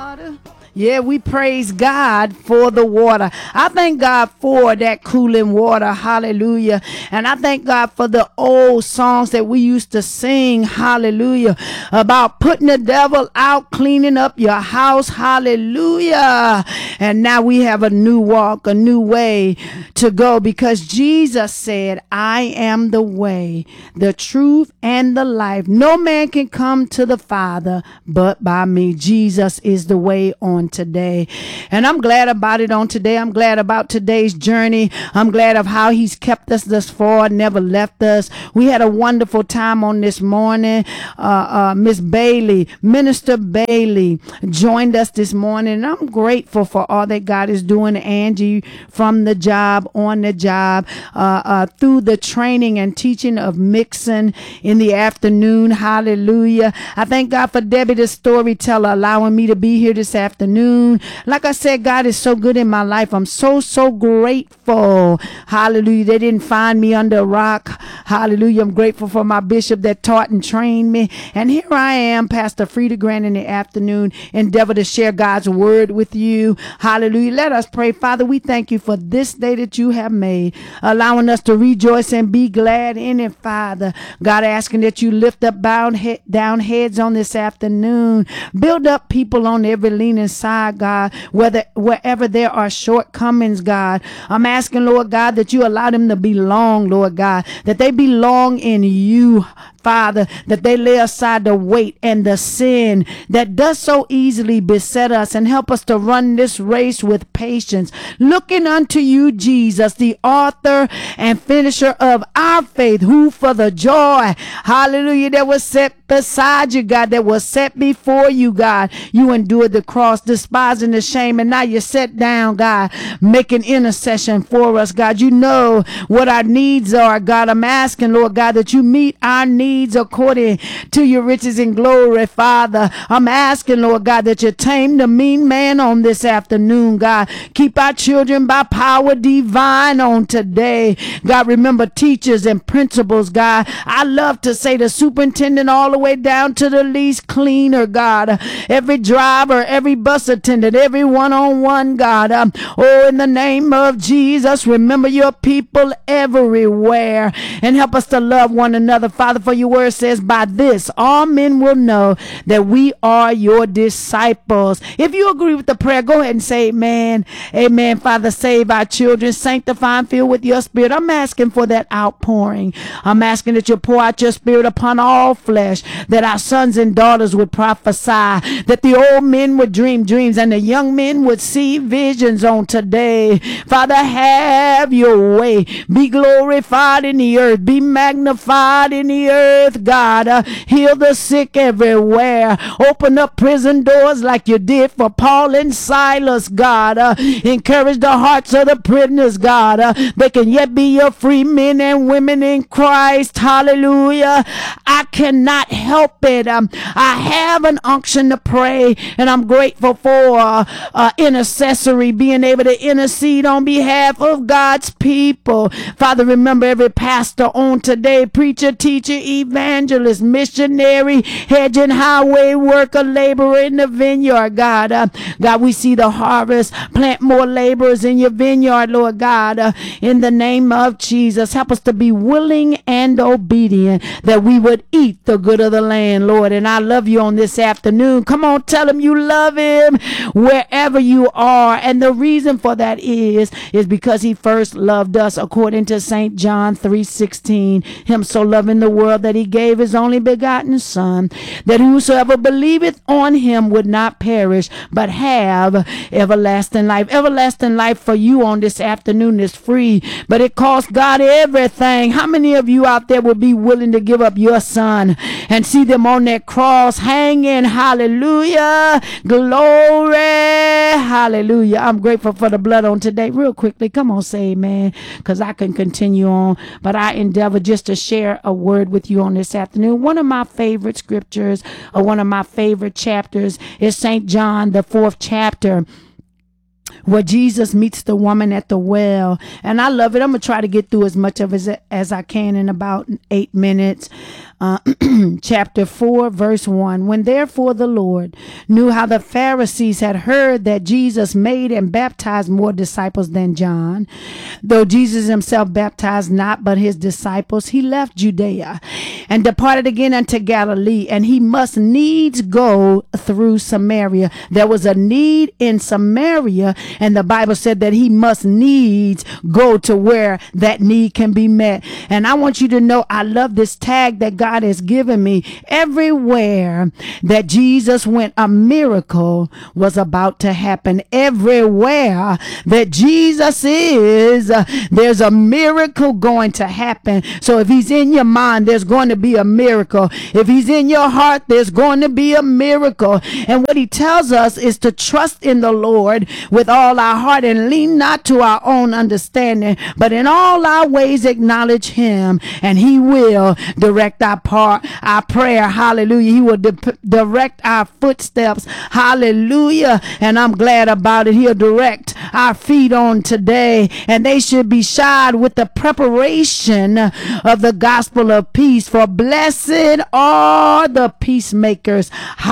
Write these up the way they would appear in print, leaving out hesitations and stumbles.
water. Yeah, we praise God for the water. I thank God for that cooling water. Hallelujah. And I thank God for the old songs that we used to sing. Hallelujah. About putting the devil out, cleaning up your house. Hallelujah. And now we have a new walk, a new way to go, because Jesus said, I am the way, the truth, and the life. No man can come to the Father but by me. Jesus is the way on today. And I'm glad about it on today. I'm glad about today's journey. I'm glad of how he's kept us thus far, never left us. We had a wonderful time on this morning. Miss Bailey, Minister Bailey, joined us this morning. And I'm grateful for all that God is doing. Angie, from the job, on the job, through the training and teaching of mixing in the afternoon. Hallelujah. I thank God for Debbie, the storyteller, allowing me to be here this afternoon. Like I said, God is so good in my life. I'm so grateful. Hallelujah. They didn't find me under a rock. Hallelujah. I'm grateful for my bishop that taught and trained me. And here I am, Pastor Frida Grant, in the afternoon, endeavor to share God's word with you. Hallelujah. Let us pray. Father, we thank you for this day that you have made, allowing us to rejoice and be glad in it, Father. God, asking that you lift up down heads on this afternoon. Build up people on every leaning side, God, wherever there are shortcomings, God. I'm asking, Lord God, that you allow them to belong, Lord God, that they belong in you, Father, that they lay aside the weight and the sin that does so easily beset us, and help us to run this race with patience, looking unto you, Jesus, the author and finisher of our faith, who for the joy, hallelujah, that was set beside you, God, that was set before you, God, you endured the cross, despising the shame, and now you sit down, God, making intercession for us, God. You know what our needs are, God. I'm asking, Lord God, that you meet our needs according to your riches and glory, Father. I'm asking, Lord God, that you tame the mean man on this afternoon, God. Keep our children by power divine on today, God. Remember teachers and principals, God. I love to say the superintendent all the way down to the least cleaner, God. Every driver, every bus attendant, every one-on-one, God. Oh, in the name of Jesus, remember your people everywhere, and help us to love one another, Father, for your word says, by this all men will know that we are your disciples. If you agree with the prayer, go ahead and say amen. Amen. Father, save our children, sanctify and fill with your spirit. I'm asking for that outpouring. I'm asking that you pour out your spirit upon all flesh, that our sons and daughters would prophesy, that the old men would dream dreams, and the young men would see visions on today. Father, have your way. Be glorified in the earth. Be magnified in the earth, God. Heal the sick everywhere. Open up prison doors like you did for Paul and Silas, God. Encourage the hearts of the prisoners, God. They can yet be your free men and women in Christ. Hallelujah. I cannot help it. I have an unction to pray, and I'm grateful for intercessory, being able to intercede on behalf of God's people. Father, remember every pastor on today, preacher, teacher, evangelist, missionary, hedge and highway worker, laborer in the vineyard, God. God, we see the harvest. Plant more laborers in your vineyard, Lord God. In the name of Jesus, help us to be willing and obedient, that we would eat the good of the land, Lord. And I love you on this afternoon. Come on, tell him you love him wherever you are. And the reason for that is because he first loved us, according to St. John 3:16. Him so loving the world that he gave his only begotten Son, that whosoever believeth on him would not perish, but have everlasting life. Everlasting life for you on this afternoon is free, but it costs God everything. How many of you out there would be willing to give up your son and see them on that cross hanging? Hallelujah. Glory. Hallelujah. I'm grateful for the blood on today. Real quickly, come on, say amen, because I can continue on, but I endeavor just to share a word with you on this afternoon. One of my favorite scriptures, or one of my favorite chapters, is St. John, the 4th chapter, where Jesus meets the woman at the well. And I love it. I'm going to try to get through as much of it as I can in about 8 minutes. chapter 4, verse 1. When therefore the Lord knew how the Pharisees had heard that Jesus made and baptized more disciples than John, though Jesus himself baptized not, but his disciples, he left Judea and departed again unto Galilee, and he must needs go through Samaria. There was a need in Samaria, and the Bible said that he must needs go to where that need can be met. And I want you to know, I love this tag that God has given me. Everywhere that Jesus went, a miracle was about to happen. Everywhere that Jesus is, there's a miracle going to happen. So if he's in your mind, there's going to be a miracle. If he's in your heart, there's going to be a miracle. And what he tells us is to trust in the Lord with all our heart and lean not to our own understanding, but in all our ways acknowledge him, and he will direct our prayer. Hallelujah. He will direct our footsteps. Hallelujah. And I'm glad about it. He'll direct our feet on today, and they should be shod with the preparation of the gospel of peace. For blessed are the peacemakers.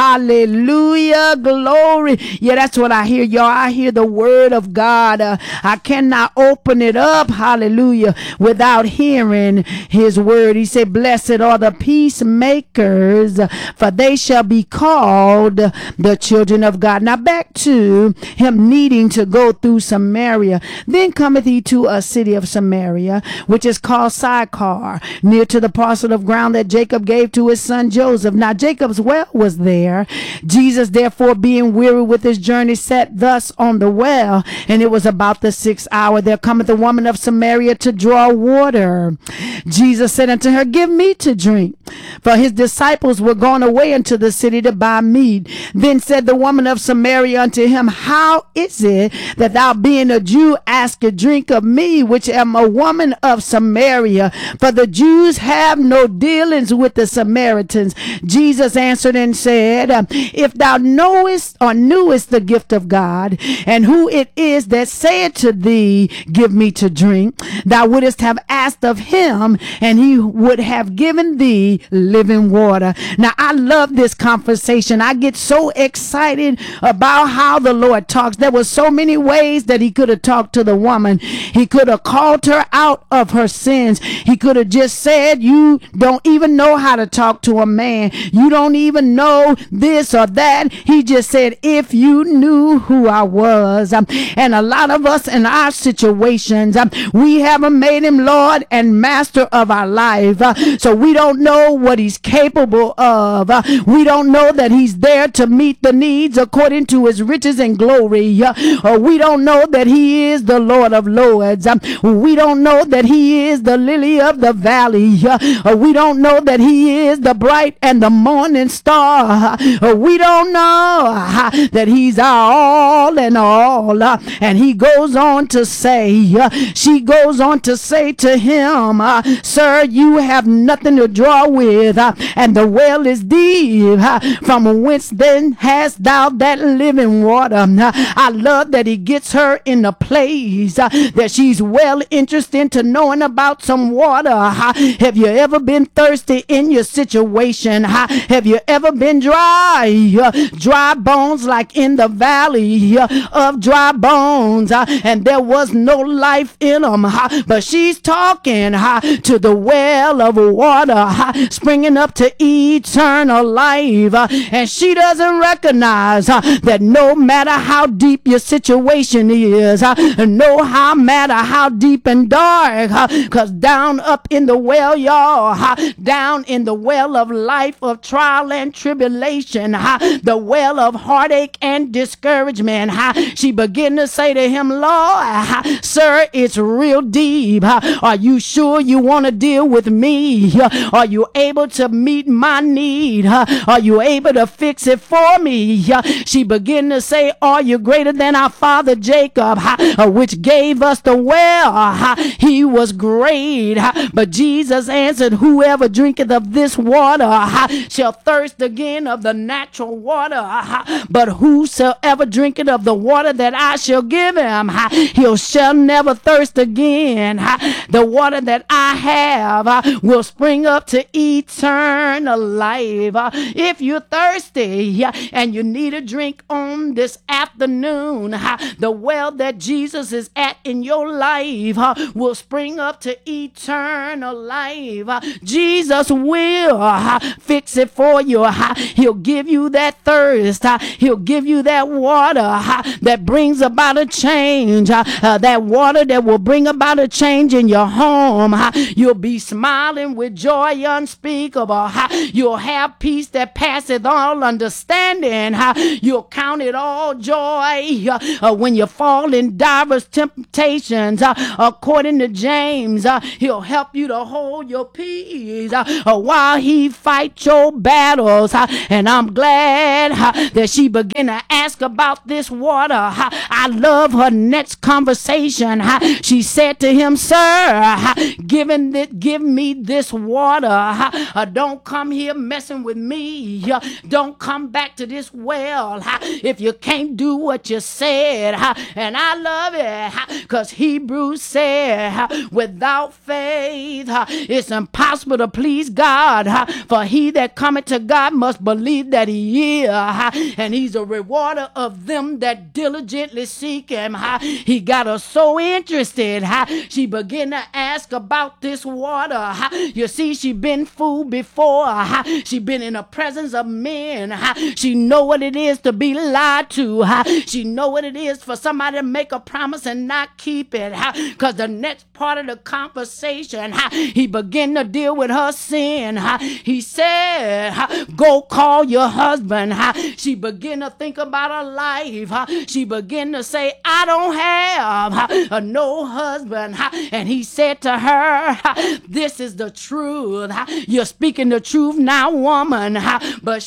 Hallelujah. Glory. Yeah, that's what I hear, y'all. I hear the word of God. I cannot open it up, hallelujah, without hearing his word. He said, blessed are the peacemakers, for they shall be called the children of God. Now back to him needing to go through Samaria. Then cometh he to a city of Samaria, which is called Sychar, near to the parcel of ground that Jacob gave to his son Joseph. Now Jacob's well was there. Jesus therefore, being weary with his journey, sat thus on the well, and it was about the 6th hour. There cometh a woman of Samaria to draw water. Jesus said unto her, give me to drink. For his disciples were gone away into the city to buy meat. Then said the woman of Samaria unto him, how is it that thou, being a Jew, ask a drink of me, which am a woman of Samaria? For the Jews have no dealings with the Samaritans. Jesus answered and said, if thou knowest or knewest the gift of God, and who it is that saith to thee, give me to drink, thou wouldest have asked of him, and he would have given thee living water. Now I love this conversation. I get so excited about how the Lord talks. There were so many ways that he could have talked to the woman. He could have called her out of her sins. He could have just said, you don't even know how to talk to a man. You don't even know this or that. He just said, if you knew who I was. And a lot of us in our situations, we haven't made him Lord and master of our life. So we don't know what he's capable of. We don't know that he's there to meet the needs according to his riches and glory. We don't know that he is the Lord of Lords. We don't know that he is the lily of the valley. We don't know that he is the bright and the morning star. We don't know that he's our all and all. And he goes on to say, she goes on to say to him, sir, you have nothing to draw with, and the well is deep. From whence then hast thou that living water? I love that he gets her in a place that she's well interested into knowing about some water. Have you ever been thirsty in your situation? Have you ever been dry bones, like in the valley of dry bones, and there was no life in them? But she's talking to the well of water springing up to eternal life, and she doesn't recognize that no matter how deep your situation is, no matter how deep and dark, because down up in the well, y'all, down in the well of life of trial and tribulation, the well of heartache and discouragement, she began to say to him, Lord, sir, it's real deep. Are you sure you want to deal with me? Are you able to meet my need? Are you able to fix it for me? She began to say, are you greater than our father Jacob, which gave us the well? He was great. But Jesus answered, whoever drinketh of this water shall thirst again of the natural water. But whosoever drinketh of the water that I shall give him, he shall never thirst again. The water that I have will spring up to to eternal life. If you're thirsty and you need a drink on this afternoon, the well that Jesus is at in your life will spring up to eternal life. Jesus will fix it for you. He'll give you that thirst. He'll give you that water that brings about a change. That water that will bring about a change in your home. You'll be smiling with joy unspeakable. You'll have peace that passeth all understanding. You'll count it all joy when you fall in diverse temptations. According to James, he'll help you to hold your peace while he fights your battles. And I'm glad that she began to ask about this water. I love her next conversation. She said to him, "Sir, give me this water. Don't come here messing with me. Don't come back to this well if you can't do what you said." And I love it because Hebrews said, without faith it's impossible to please God. For he that cometh to God must believe that he is, and he's a rewarder of them that diligently seek him. He got her so interested. She began to ask about this water. You see, she been fooled before. She been in the presence of men. She know what it is to be lied to. She know what it is for somebody to make a promise and not keep it. Because the next part of the conversation, he began to deal with her sin. He said, "Go call your husband." She began to think about her life. She began to say, "I don't have no husband." And he said to her, "This is the truth. You're speaking the truth now, woman." But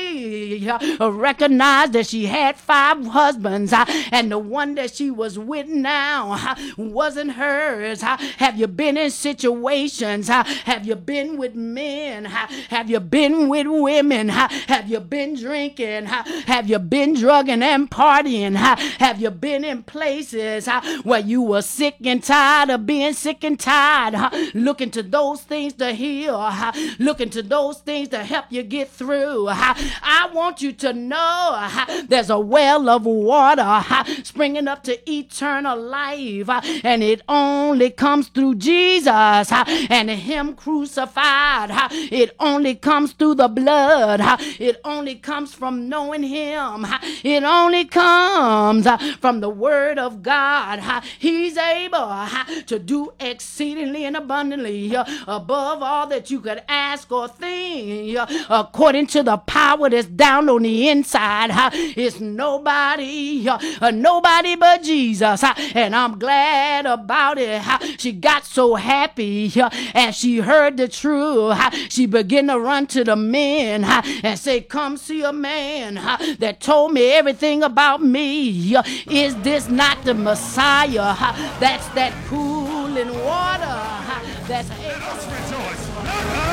she recognized that she had 5 husbands, and the one that she was with now wasn't hers. Have you been in situations? Have you been with men? Have you been with women? Have you been drinking? Have you been drugging and partying? Have you been in places where you were sick and tired of being sick and tired? Looking to those things to heal. Looking to those things to help you get through. I want you to know there's a well of water springing up to eternal life, and it only comes through Jesus and him crucified. It only comes through the blood. It only comes from knowing him. It only comes from the word of God. He's able to do exceedingly and abundantly above all that you could ask or think, according to the power that's down on the inside. It's nobody but Jesus, and I'm glad about it. She got so happy and she heard the truth. She began to run to the men and say, "Come see a man that told me everything about me. Is this not the Messiah? That's that cooling water that's able."